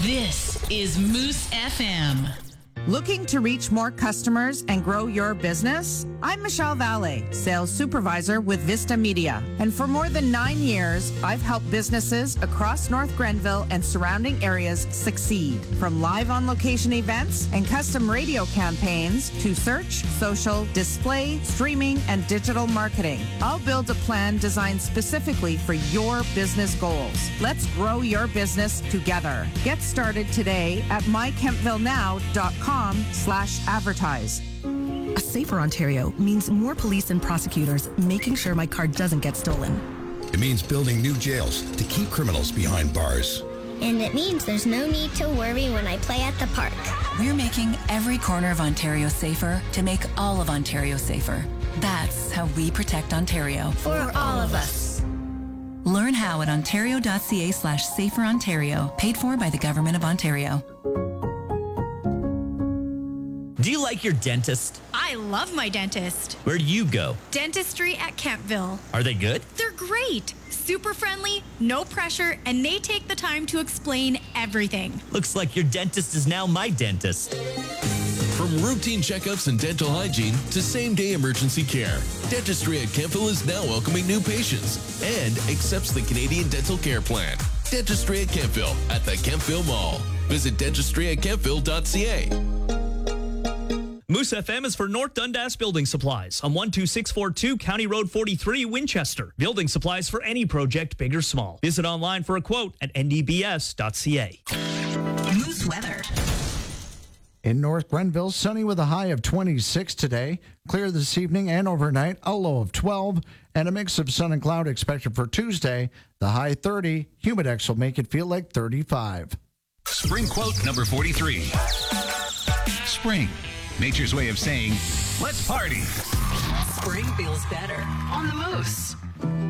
This is Moose FM. Looking to reach more customers and grow your business? I'm Michelle Valle, Sales Supervisor with Vista Media. And for more than 9 years, I've helped businesses across North Grenville and surrounding areas succeed. From live on-location events and custom radio campaigns to search, social, display, streaming, and digital marketing. I'll build a plan designed specifically for your business goals. Let's grow your business together. Get started today at mykempvillenow.com/advertise. A safer Ontario means more police and prosecutors making sure my car doesn't get stolen. It means building new jails to keep criminals behind bars. And it means there's no need to worry when I play at the park. We're making every corner of Ontario safer to make all of Ontario safer. That's how we protect Ontario. For all of us. Learn how at ontario.ca/saferontario, paid for by the Government of Ontario. Do you like your dentist? I love my dentist. Where do you go? Dentistry at Kempville. Are they good? They're great. Super friendly, no pressure, and they take the time to explain everything. Looks like your dentist is now my dentist. From routine checkups and dental hygiene to same-day emergency care, Dentistry at Kempville is now welcoming new patients and accepts the Canadian Dental Care Plan. Dentistry at Kempville at the Kempville Mall. Visit dentistryatKempville.ca. Moose FM is for North Dundas Building Supplies on 12642 County Road 43, Winchester. Building supplies for any project, big or small. Visit online for a quote at ndbs.ca. Moose weather. In North Grenville, sunny with a high of 26 today. Clear this evening and overnight, a low of 12. And a mix of sun and cloud expected for Tuesday. The high 30. Humidex will make it feel like 35. Spring quote number 43. Spring. Nature's way of saying, let's party. Spring feels better on the Moose.